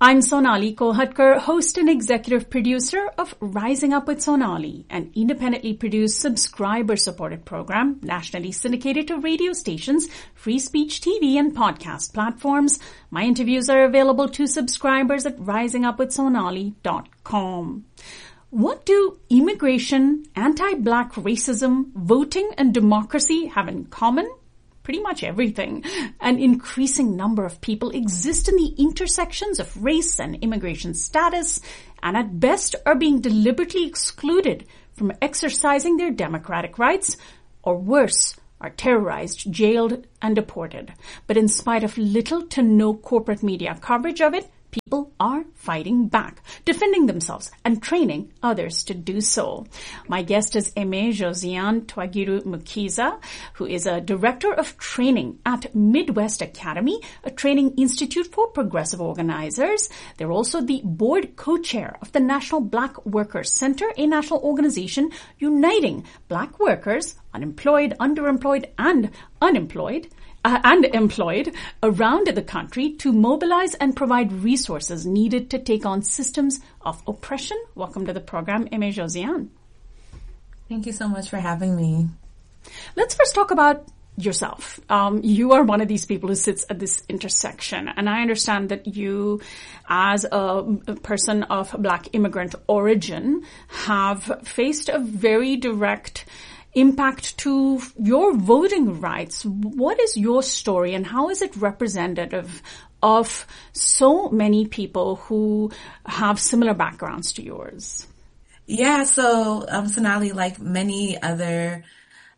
I'm Sonali Kolhatkar, host and executive producer of Rising Up with Sonali, an independently produced, subscriber-supported program nationally syndicated to radio stations, free speech TV, and podcast platforms. My interviews are available to subscribers at risingupwithsonali.com. What do immigration, anti-black racism, voting, and democracy have in common? Pretty much everything. An increasing number of people exist in the intersections of race and immigration status, and at best are being deliberately excluded from exercising their democratic rights, or worse, are terrorized, jailed, and deported. But in spite of little to no corporate media coverage of it, people are fighting back, defending themselves, and training others to do so. My guest is Aimé Josiane Twagiru Mukiza, who is a director of training at Midwest Academy, a training institute for progressive organizers. They're also the board co-chair of the National Black Workers Center, a national organization uniting black workers, unemployed, underemployed, and unemployed, and employed around the country to mobilize and provide resources needed to take on systems of oppression. Welcome to the program, Aimé Josiane. Thank you so much for having me. Let's first talk about yourself. You are one of these people who sits at this intersection, and I understand that you, as a person of Black immigrant origin, have faced a very direct impact to your voting rights. What is your story and how is it representative of so many people who have similar backgrounds to yours? Yeah, so Sonali, like many other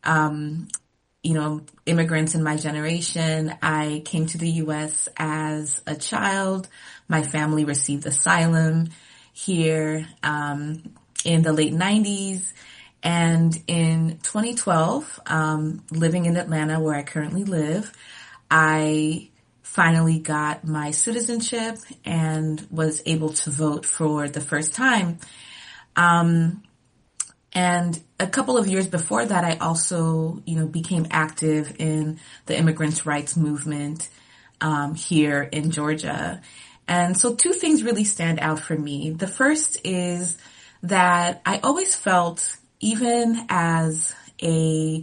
immigrants in my generation, I came to the U.S. as a child. My family received asylum here in the late 90s. And in 2012, living in Atlanta, where I currently live, I finally got my citizenship and was able to vote for the first time. And a couple of years before that, I also, became active in the immigrants' rights movement here in Georgia. And so two things really stand out for me. The first is that I always felt, even as a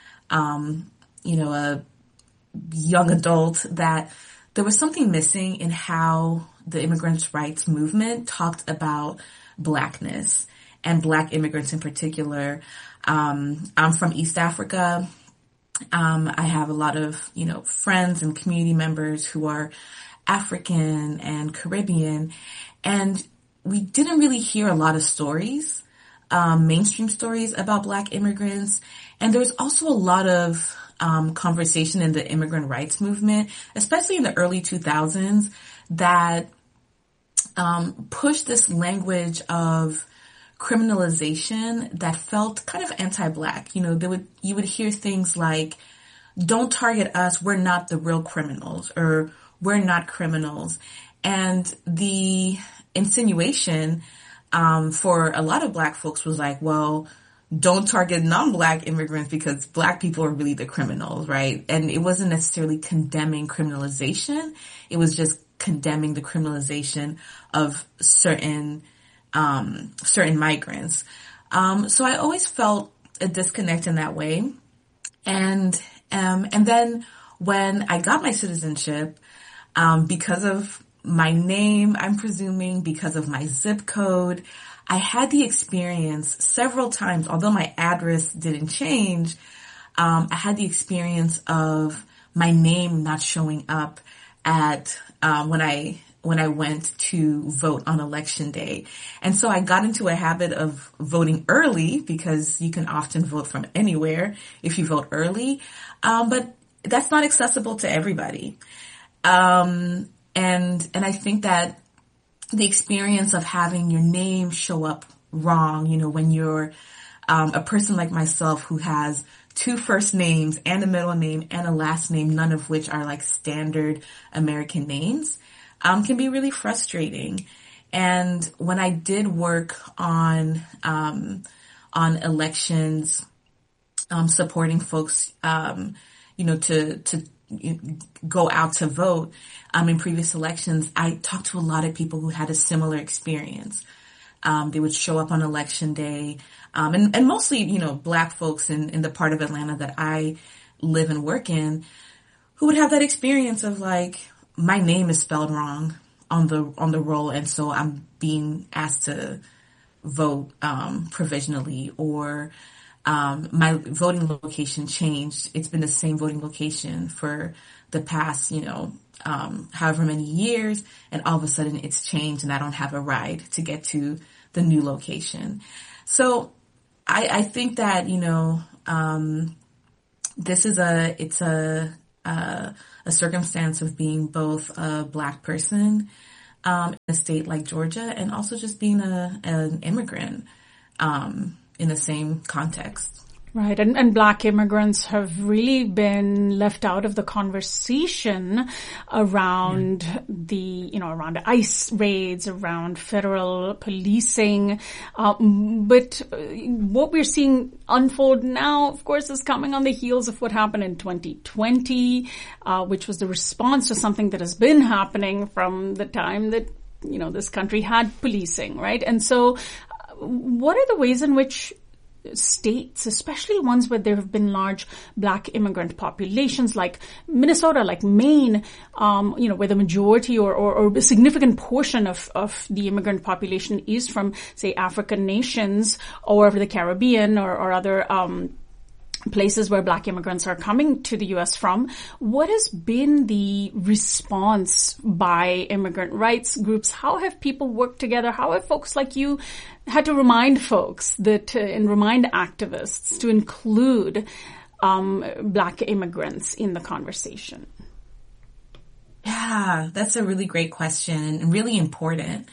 young adult, that there was something missing in how the immigrants' rights movement talked about Blackness and Black immigrants in particular. I'm from East Africa. I have a lot of, friends and community members who are African and Caribbean, and we didn't really hear a lot of stories, mainstream stories about Black immigrants. And there was also a lot of conversation in the immigrant rights movement, especially in the early 2000s, that pushed this language of criminalization that felt kind of anti-Black. You would hear things like, "Don't target us, we're not the real criminals," or "We're not criminals." And the insinuation for a lot of Black folks was like, well, don't target non-Black immigrants because Black people are really the criminals, right? And it wasn't necessarily condemning criminalization. It was just condemning the criminalization of certain migrants. So I always felt a disconnect in that way. And then when I got my citizenship, because of my name, I'm presuming, because of my zip code, I had the experience several times, although my address didn't change, I had the experience of my name not showing up at, when I went to vote on election day. And so I got into a habit of voting early, because you can often vote from anywhere if you vote early. But that's not accessible to everybody. And I think that the experience of having your name show up wrong, when you're a person like myself who has two first names and a middle name and a last name, none of which are like standard American names, can be really frustrating. And when I did work on elections, supporting folks, to go out to vote, in previous elections, I talked to a lot of people who had a similar experience. They would show up on election day, and mostly, Black folks in the part of Atlanta that I live and work in, who would have that experience of like, my name is spelled wrong on the roll, and so I'm being asked to vote provisionally, or my voting location changed. It's been the same voting location for the past, however many years, and all of a sudden it's changed and I don't have a ride to get to the new location. So I think that, this is a circumstance of being both a Black person in a state like Georgia, and also just being an immigrant in the same context. Right. And Black immigrants have really been left out of the conversation around around ICE raids, around federal policing. But what we're seeing unfold now, of course, is coming on the heels of what happened in 2020, which was the response to something that has been happening from the time that, this country had policing, right? And so what are the ways in which states, especially ones where there have been large Black immigrant populations like Minnesota, like Maine, where the majority or a significant portion of the immigrant population is from, say, African nations or the Caribbean or other places where Black immigrants are coming to the U.S. from. What has been the response by immigrant rights groups? How have people worked together? How have folks like you had to remind folks and remind activists to include Black immigrants in the conversation? Yeah, that's a really great question and really important.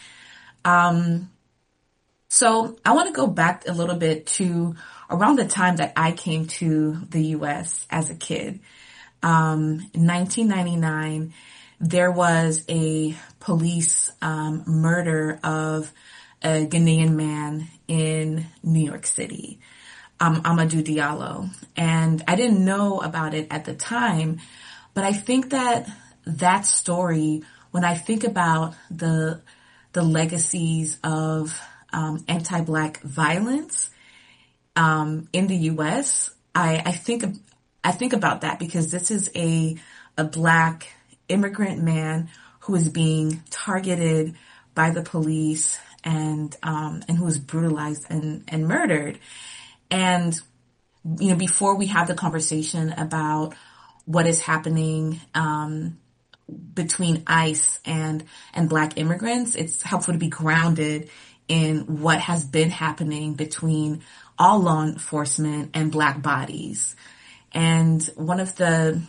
So I want to go back a little bit to around the time that I came to the U.S. as a kid. In 1999, there was a police murder of a Ghanaian man in New York City, Amadou Diallo. And I didn't know about it at the time, but I think that story, when I think about the legacies of anti-Black violence in the U.S., I think about that because this is a Black immigrant man who is being targeted by the police and who is brutalized and murdered. And before we have the conversation about what is happening between ICE and Black immigrants, it's helpful to be grounded in what has been happening between all law enforcement and Black bodies. And one of the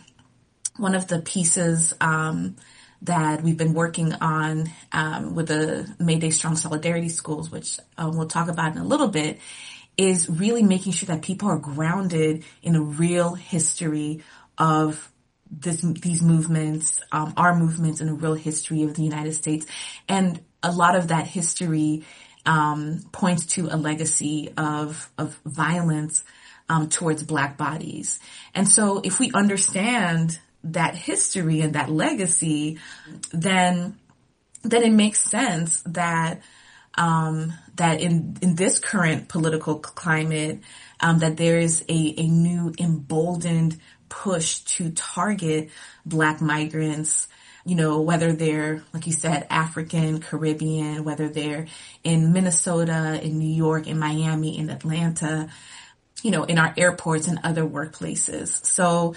pieces that we've been working on with the Mayday Strong Solidarity Schools, which we'll talk about in a little bit, is really making sure that people are grounded in a real history of these movements, our movements, in a real history of the United States. And a lot of that history points to a legacy of violence towards Black bodies. And so if we understand that history and that legacy, then it makes sense that that in this current political climate, that there is a new emboldened push to target Black migrants, whether they're, like you said, African, Caribbean, whether they're in Minnesota, in New York, in Miami, in Atlanta, in our airports and other workplaces. So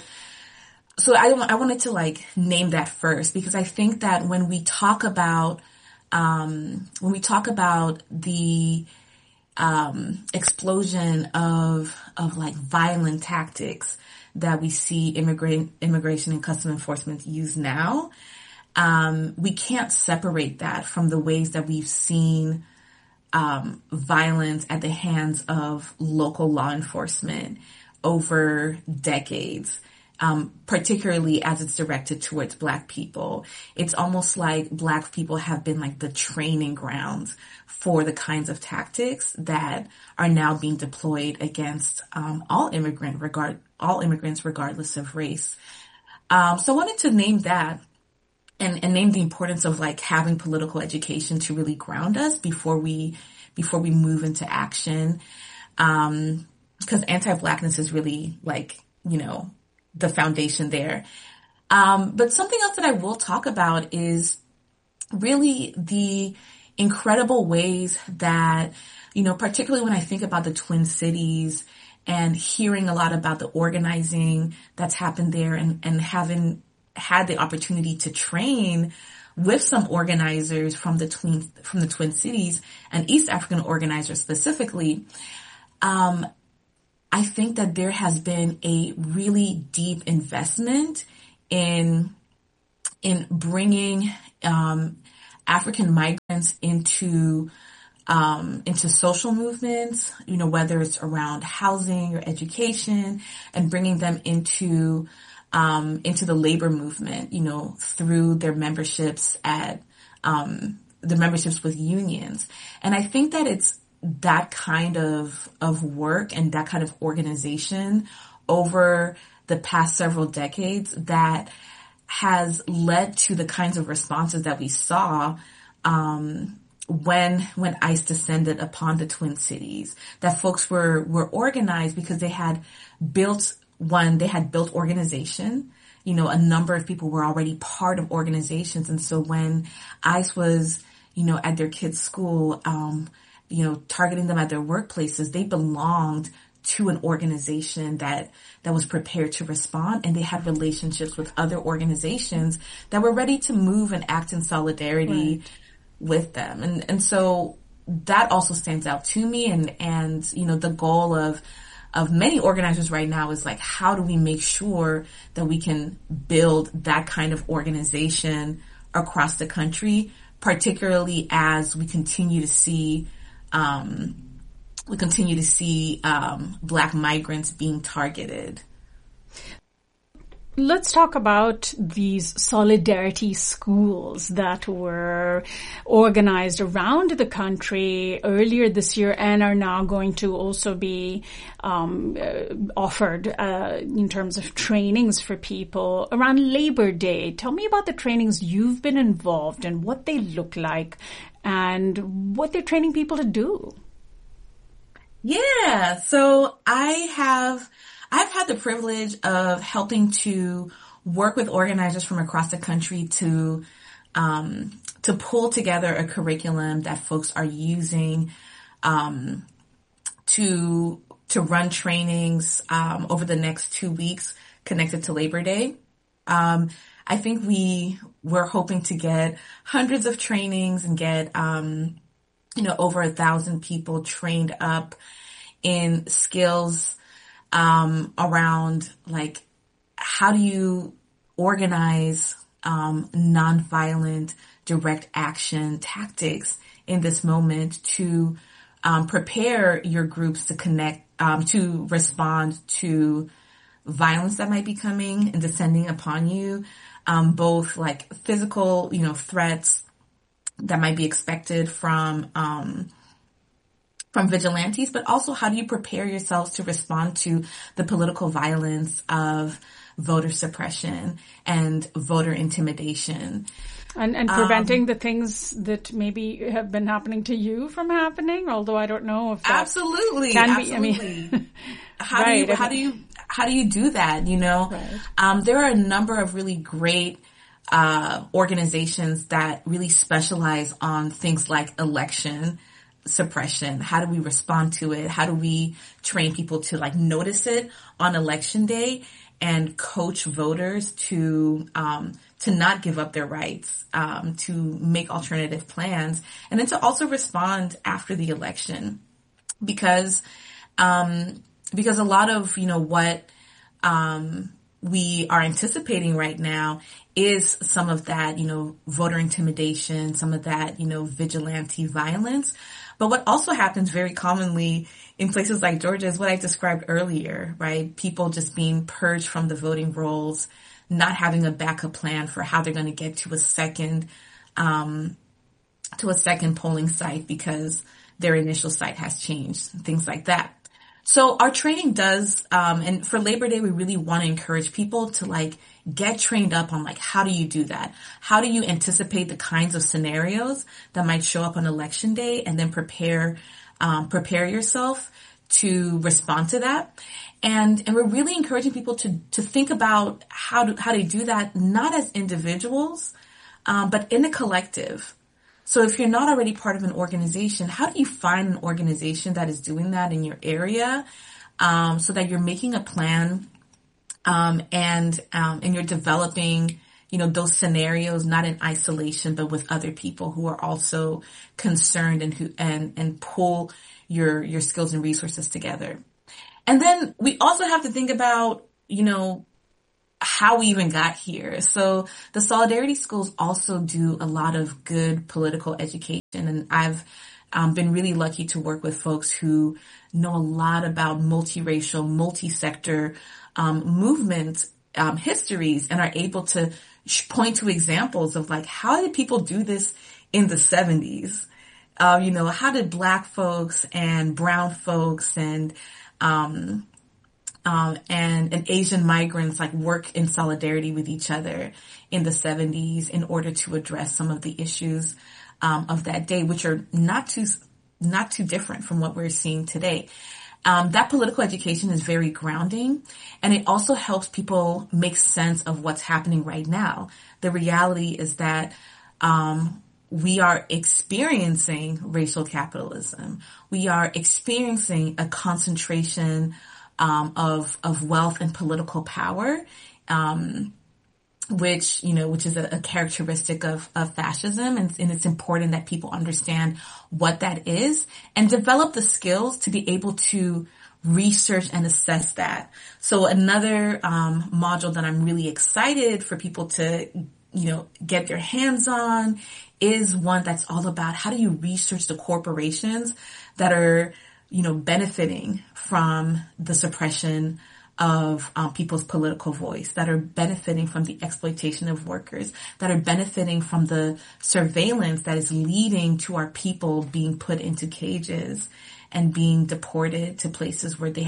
I wanted to name that first, because I think that when we talk about the explosion of violent tactics that we see immigration and customs enforcement use now, we can't separate that from the ways that we've seen violence at the hands of local law enforcement over decades, particularly as it's directed towards Black people. It's almost like Black people have been the training grounds for the kinds of tactics that are now being deployed against all immigrants, regardless of race. So I wanted to name that and name the importance of like having political education to really ground us before we move into action. Because anti-Blackness is really like, the foundation there. But something else that I will talk about is really the incredible ways that, particularly when I think about the Twin Cities and hearing a lot about the organizing that's happened there and having had the opportunity to train with some organizers from the Twin Cities and East African organizers specifically, I think that there has been a really deep investment in bringing African migrants into social movements, whether it's around housing or education, and bringing them into the labor movement, through their memberships with unions. And I think that it's that kind of work and that kind of organization over the past several decades that has led to the kinds of responses that we saw when ICE descended upon the Twin Cities. That folks were organized because they had built organization. A number of people were already part of organizations, and so when ICE was at their kids' school, targeting them at their workplaces, they belonged to an organization that was prepared to respond, and they had relationships with other organizations that were ready to move and act in solidarity with them. And so that also stands out to me, and the goal of many organizers right now is like, how do we make sure that we can build that kind of organization across the country, particularly as we continue to see Black migrants being targeted. Let's talk about these solidarity schools that were organized around the country earlier this year and are now going to also be offered in terms of trainings for people around Labor Day. Tell me about the trainings you've been involved in, what they look like, and what they're training people to do. Yeah, so I've had the privilege of helping to work with organizers from across the country to pull together a curriculum that folks are using to run trainings over the next 2 weeks connected to Labor Day. I think we're hoping to get hundreds of trainings and get over 1,000 people trained up in skills around like, how do you organize nonviolent direct action tactics in this moment to prepare your groups to connect, to respond to violence that might be coming and descending upon you, both like physical, threats that might be expected from vigilantes, but also how do you prepare yourselves to respond to the political violence of voter suppression and voter intimidation. And preventing the things that maybe have been happening to you from happening, although I don't know if that absolutely can be. I mean, how do you do that? Right. There are a number of really great organizations that really specialize on things like election suppression. How do we respond to it? How do we train people to like notice it on election day and coach voters to not give up their rights, to make alternative plans, and then to also respond after the election, because a lot of what we are anticipating right now is some of that voter intimidation, some of that vigilante violence. But what also happens very commonly in places like Georgia is what I described earlier, right? People just being purged from the voting rolls, not having a backup plan for how they're going to get to a second polling site because their initial site has changed, things like that. So our training does, and for Labor Day, we really want to encourage people to like get trained up on like, how do you do that? How do you anticipate the kinds of scenarios that might show up on election day and then prepare yourself to respond to that? And we're really encouraging people to think about how they do that, not as individuals, but in a collective. So if you're not already part of an organization, how do you find an organization that is doing that in your area, so that you're making a plan, and you're developing, those scenarios not in isolation, but with other people who are also concerned and pull your skills and resources together. And then we also have to think about, how we even got here. So the Solidarity Schools also do a lot of good political education, and I've been really lucky to work with folks who know a lot about multiracial, multi-sector movement histories, and are able to point to examples of like, how did people do this in the 70s? How did Black folks and brown folks and Asian migrants like work in solidarity with each other in the 70s in order to address some of the issues of that day, which are not too different from what we're seeing today. That political education is very grounding, and it also helps people make sense of what's happening right now. The reality is that we are experiencing racial capitalism. We are experiencing a concentration of wealth and political power, which is a characteristic of fascism. And it's important that people understand what that is and develop the skills to be able to research and assess that. So another module that I'm really excited for people to, get their hands on is one that's all about how do you research the corporations that are benefiting from the suppression of people's political voice, that are benefiting from the exploitation of workers, that are benefiting from the surveillance that is leading to our people being put into cages and being deported to places where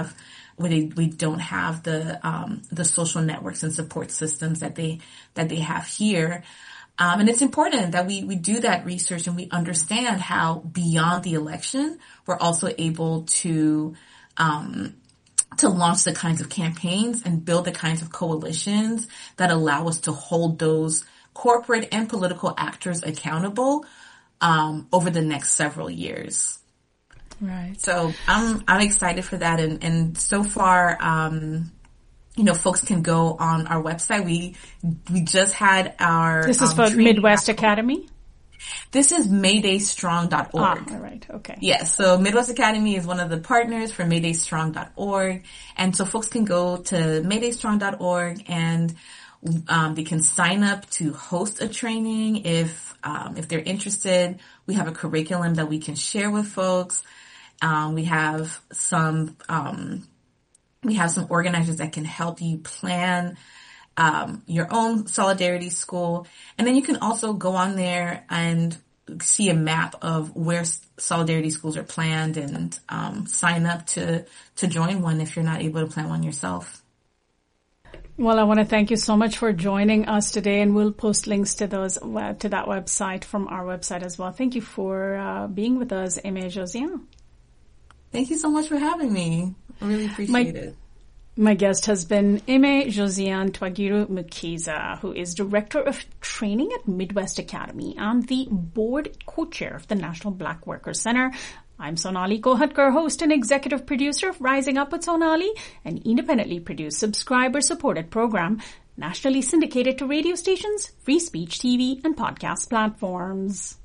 we don't have the social networks and support systems that they have here. And it's important that we do that research and we understand how beyond the election, we're also able to launch the kinds of campaigns and build the kinds of coalitions that allow us to hold those corporate and political actors accountable, over the next several years. Right. So I'm excited for that. And so far, folks can go on our website. We just had our... This is for Midwest Academy? This is MaydayStrong.org. All right. Okay. Yes. So Midwest Academy is one of the partners for MaydayStrong.org. And so folks can go to MaydayStrong.org and they can sign up to host a training if they're interested. We have a curriculum that we can share with folks. We have some organizers that can help you plan your own Solidarity School. And then you can also go on there and see a map of where Solidarity Schools are planned and sign up to join one if you're not able to plan one yourself. Well, I want to thank you so much for joining us today, and we'll post links to that website from our website as well. Thank you for being with us, Aimée Josiane. Thank you so much for having me. I really appreciate it. My guest has been Aimée Josiane Twagiru-Mukiza, who is Director of Training at Midwest Academy and the Board Co-Chair of the National Black Workers Center. I'm Sonali Kohatkar, host and executive producer of Rising Up with Sonali, an independently produced, subscriber-supported program, nationally syndicated to radio stations, free speech TV, and podcast platforms.